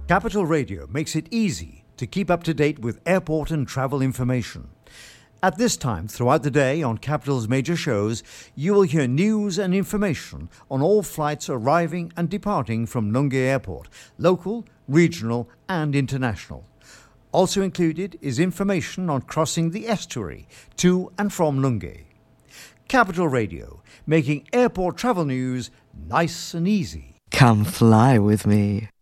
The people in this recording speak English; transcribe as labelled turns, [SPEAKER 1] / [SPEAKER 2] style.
[SPEAKER 1] Capital Radio makes it easy to keep up to date with airport and travel information. At this time throughout the day on Capital's major shows, you will hear news and information on all flights arriving and departing from Lungi Airport, local, regional and international. Also included is information on crossing the estuary to and from Lungi. Capital Radio, making airport travel news nice and easy.
[SPEAKER 2] Come fly with me.